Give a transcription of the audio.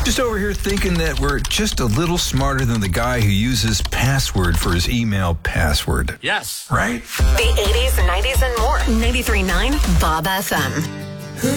Just over here thinking that we're just a little smarter than the guy who uses password for his email password. Yes. Right? The 80s, 90s, and more. 93.9 Bob FM.